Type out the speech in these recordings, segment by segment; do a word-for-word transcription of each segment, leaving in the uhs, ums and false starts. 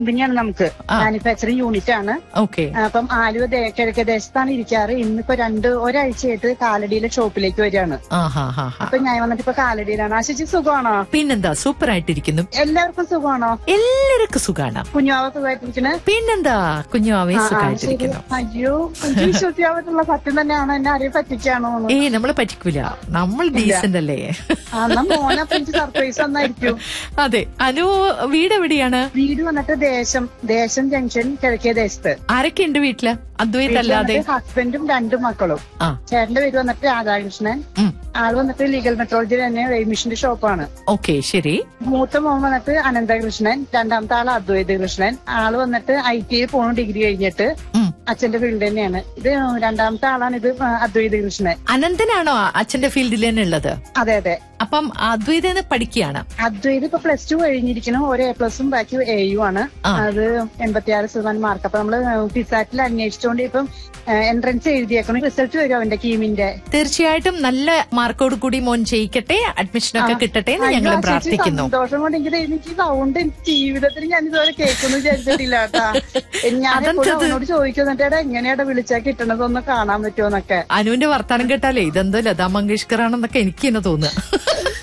കമ്പനിയാണ് നമുക്ക്, manufacturing unit ആണ്. ഓക്കെ. അപ്പം ആലുവ കിഴക്കേ ദേശത്താണ് ഇരിക്കാറ്. ഇന്നിപ്പോ രണ്ട് ഒരാഴ്ചയായിട്ട് കാലടിയിലെ ഷോപ്പിലേക്ക് വരികയാണ്. അപ്പൊ ഞാൻ വന്നിട്ട് ഇപ്പൊ കാലടിയിലാണ്. ആശിച്ച് സുഖമാണോ? പിന്നെന്താ, സൂപ്പർ ആയിട്ടിരിക്കുന്നു. എല്ലാവർക്കും സുഖമാണോ? എല്ലാവർക്കും സുഖാണ്. കുഞ്ഞാവ സുഖമായിട്ടിരിക്കണേ? പിന്നെന്താ, കുഞ്ഞാവേ സുഖമായിട്ടിരിക്കുന്നു. അയ്യോ, വിശ്വസിക്കാൻ പറ്റുള്ള സത്യം തന്നെയാണോ? എന്നെ ആരെയും പറ്റിക്കാണോ? ഏയ്, നമ്മളെ പറ്റിക്കൂല, നമ്മൾ ഡീസന്റ് അല്ലേ. മോനപ്പൊ എനിക്ക് സർപ്രൈസ് വന്നായിരിക്കും. അതെ. അനു വീട് എവിടെയാണ്? വീട് വന്നിട്ട് ദേശം ദേശം ജംഗ്ഷൻ കിഴക്കേ ദേശത്ത്. ആരൊക്കെ ഉണ്ട് വീട്ടില്? അദ്വൈത് അല്ലാതെ? ഹസ്ബൻഡും രണ്ടു മക്കളും. ചേട്ടന്റെ പേര് വന്നിട്ട് രാധാകൃഷ്ണൻ. ആള് വന്നിട്ട് ലീഗൽ മെട്രോളജി തന്നെ റെയിമിഷിന്റെ ഷോപ്പാണ്. ഓക്കെ, ശരി. മൂത്ത മോൻ വന്നിട്ട് അനന്തകൃഷ്ണൻ, രണ്ടാമത്തെ ആള് അദ്വൈത കൃഷ്ണൻ. ആള് വന്നിട്ട് ഐ ടി ഐ പോണു, ഡിഗ്രി കഴിഞ്ഞിട്ട്. അച്ഛന്റെ ഫീൽഡ് തന്നെയാണ്. ഇത് രണ്ടാമത്തെ ആളാണ്, ഇത് അദ്വൈത കൃഷ്ണൻ. അനന്തനാണോ അച്ഛന്റെ ഫീൽഡിൽ തന്നെ ഉള്ളത്? അതെ അതെ. അപ്പം അദ്വൈത പഠിക്കുകയാണ്? അദ്വൈത് ഇപ്പൊ പ്ലസ് ടു കഴിഞ്ഞിരിക്കണം. ഒരു എ പ്ലസും ബാക്കി എയും ആണ്. അത് എൺപത്തിയാറ് ശതമാനം മാർക്ക്. അപ്പൊ നമ്മള് ഫിസാറ്റിൽ അന്വേഷിച്ചുകൊണ്ട് ഇപ്പം എൻട്രൻസ് എഴുതിയേക്കണം. റിസൾട്ട് വരും അവന്റെ കീമിന്റെ. തീർച്ചയായിട്ടും നല്ല മാർക്കോട് കൂടി മോൻ ജയിക്കട്ടെ, അഡ്മിഷനൊക്കെ കിട്ടട്ടെ എന്ന് ഞങ്ങൾ പ്രാർത്ഥിക്കുന്നു. സന്തോഷം കൊണ്ട് എനിക്ക് എനിക്ക് സൗണ്ട് ജീവിതത്തിൽ ഞാൻ ഇതുവരെ കേൾക്കുന്നു വിചാരിച്ചിട്ടില്ല കേട്ടാ. ഞാൻ അവനോട് ചോദിക്കുന്നുണ്ട്, എങ്ങനെയാ വിളിച്ചാൽ കിട്ടണതൊന്ന് കാണാൻ പറ്റുമോന്നൊക്കെ. അനുവിന്റെ വർത്താനം കേട്ടാലേ ഇതെന്തോ ലതാ മങ്കേഷ്കർ ആണെന്നൊക്കെ എനിക്ക് തന്നെ തോന്നുക.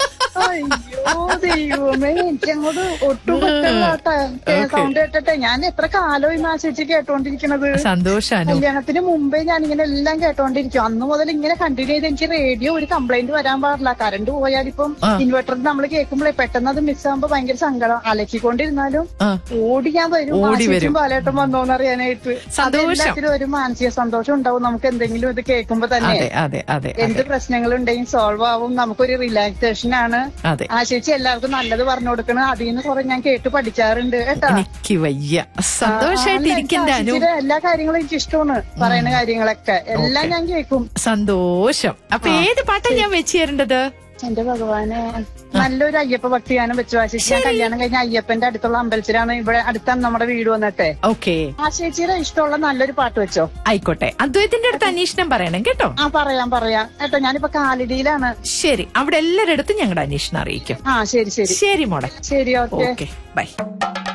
അയ്യോ ദൈവമേ, എനിക്കങ്ങോട്ട് ഒട്ടും പറ്റില്ലാട്ടെ സൗണ്ട് കേട്ടെ. ഞാൻ എത്ര കാലമായി ആശിച്ച് കേട്ടോണ്ടിരിക്കണത്. സന്തോഷം. കല്യാണത്തിന് മുമ്പേ ഞാനിങ്ങനെ എല്ലാം കേട്ടോണ്ടിരിക്കും. അന്ന് മുതൽ ഇങ്ങനെ കണ്ടിന്യൂ ചെയ്ത് എനിക്ക് റേഡിയോ ഒരു കംപ്ലൈന്റ് വരാൻ പാടില്ല. കറണ്ട് പോയാലിപ്പം ഇൻവെർട്ടറിൽ നമ്മൾ കേൾക്കുമ്പോഴേ പെട്ടെന്ന് അത് മിസ്സാകുമ്പോ ഭയങ്കര സങ്കടം. അലക്കിക്കൊണ്ടിരുന്നാലും ഓടി ഞാൻ വരും, ആശിച്ചും പാലേട്ടം വന്നോന്ന് അറിയാനായിട്ട്. എല്ലാത്തിലും ഒരു മാനസിക സന്തോഷം ഉണ്ടാവും നമുക്ക് എന്തെങ്കിലും ഇത് കേൾക്കുമ്പോ തന്നെ. എന്ത് പ്രശ്നങ്ങളുണ്ടെങ്കിൽ സോൾവ് ആവും. നമുക്കൊരു റിലാക്സേഷൻ ആണ്. ആ ചേച്ചി എല്ലാവർക്കും നല്ലത് പറഞ്ഞു കൊടുക്കണം. അതിൽ നിന്ന് കുറെ ഞാൻ കേട്ട് പഠിക്കാറുണ്ട് കേട്ടോ. എനിക്ക് വയ്യ, സന്തോഷമായിട്ടിരിക്കുന്ന എല്ലാ കാര്യങ്ങളും എനിക്ക് ഇഷ്ടമാണ്. പറയുന്ന കാര്യങ്ങളൊക്കെ എല്ലാം ഞാൻ കേൾക്കും. സന്തോഷം. അപ്പൊ ഏത് പാട്ടാ ഞാൻ വെച്ച് തരേണ്ടത്? എന്റെ ഭഗവാനെ, നല്ലൊരു അയ്യപ്പ ഭക്തിഗാനം വെച്ചു. ആ ചേച്ചി ഞാൻ കല്യാണം കഴിഞ്ഞ അയ്യപ്പന്റെ അടുത്തുള്ള അമ്പലത്തിലാണ്, ഇവിടെ അടുത്താണ് നമ്മുടെ വീട് വന്നിട്ട്. ഓക്കെ. ആ ചേച്ചിയുടെ ഇഷ്ടമുള്ള നല്ലൊരു പാട്ട് വെച്ചോ. ആയിക്കോട്ടെ. അദ്വൈത്തിന്റെ അടുത്ത് അന്വേഷണം പറയണം കേട്ടോ. ആ പറയാം പറയാം കേട്ടോ. ഞാനിപ്പോ കാലടിയിലാണ്. ശരി, അവിടെ എല്ലാരിടത്തും ഞങ്ങളുടെ അന്വേഷണം അറിയിക്കും. ആ ശരി ശരി ശരി മോളെ. ശരി, ഓക്കെ ബൈ.